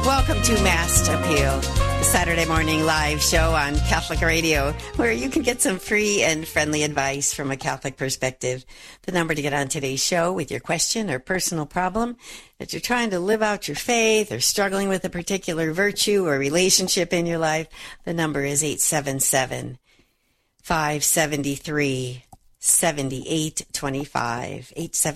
Welcome to Mass Appeal, the Saturday morning live show on Catholic Radio, where you can get some free and friendly advice from a Catholic perspective. The number to get on today's show with your question or personal problem, that you're trying to live out your faith or struggling with a particular virtue or relationship in your life, the number is 877-573-7825,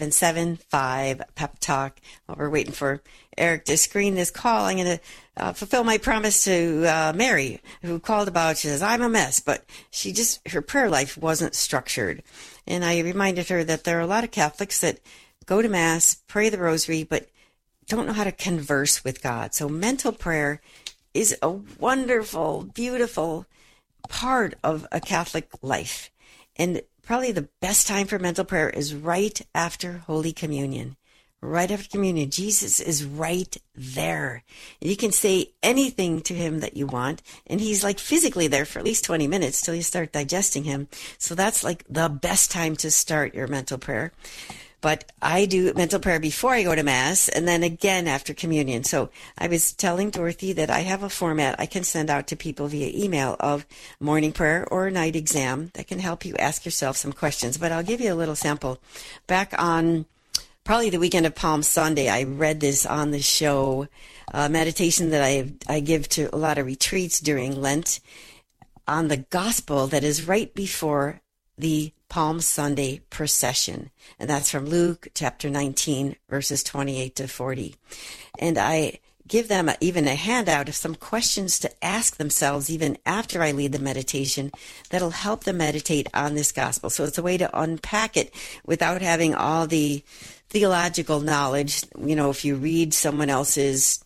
877-5-PEP-TALK. While we're waiting for Eric to screen this call, I'm going to fulfill my promise to Mary, who called about. She says, I'm a mess, but her prayer life wasn't structured. And I reminded her that there are a lot of Catholics that go to Mass, pray the rosary, but don't know how to converse with God. So mental prayer is a wonderful, beautiful part of a Catholic life. And probably the best time for mental prayer is right after Holy Communion. Right after communion, Jesus is right there. You can say anything to him that you want, and he's like physically there for at least 20 minutes till you start digesting him. So that's like the best time to start your mental prayer. But I do mental prayer before I go to Mass and then again after communion. So I was telling Dorothy that I have a format I can send out to people via email of morning prayer or a night exam that can help you ask yourself some questions. But I'll give you a little sample. Back on probably the weekend of Palm Sunday, I read this on the show, meditation that I give to a lot of retreats during Lent on the gospel that is right before the Palm Sunday procession. And that's from Luke chapter 19, verses 28 to 40. And I give them even a handout of some questions to ask themselves even after I lead the meditation that'll help them meditate on this gospel. So it's a way to unpack it without having all the theological knowledge. You know, if you read someone else's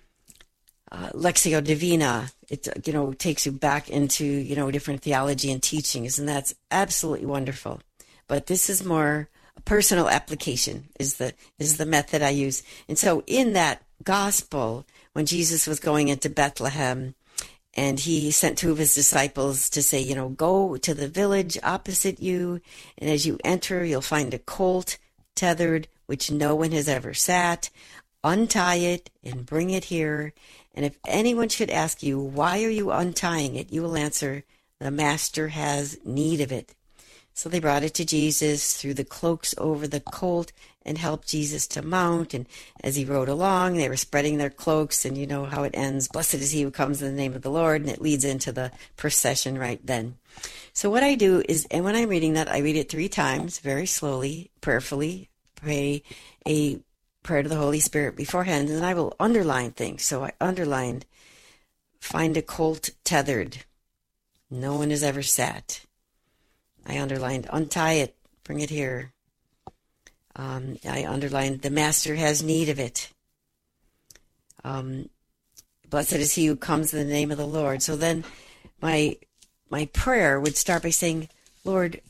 Lectio Divina, it takes you back into different theology and teachings, and that's absolutely wonderful. But this is more a personal application is the method I use. And so in that gospel, when Jesus was going into Bethlehem, and he sent two of his disciples to say, go to the village opposite you, and as you enter, you'll find a colt tethered, which no one has ever sat. Untie it and bring it here. And if anyone should ask you, why are you untying it? You will answer, the master has need of it. So they brought it to Jesus, threw the cloaks over the colt, and helped Jesus to mount. And as he rode along, they were spreading their cloaks, and you know how it ends. Blessed is he who comes in the name of the Lord, and it leads into the procession right then. So what I do is, and when I'm reading that, I read it 3 times, very slowly, prayerfully, pray a prayer to the Holy Spirit beforehand, and then I will underline things. So I underlined, find a colt tethered. No one has ever sat. I underlined, untie it, bring it here. I underlined, the master has need of it. Blessed is he who comes in the name of the Lord. So then my prayer would start by saying, Lord,